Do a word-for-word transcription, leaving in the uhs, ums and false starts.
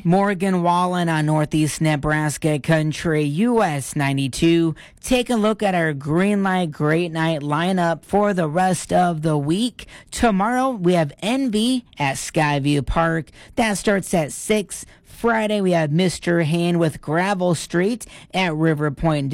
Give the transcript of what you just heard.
Morgan Wallen on Northeast Nebraska Country, U S ninety-two. Take a look at our Green Light Great Night lineup for the rest of the week. Tomorrow, we have Envy at Skyview Park. That starts at six. Friday, we have Mister Hand with Gravel Street at River Point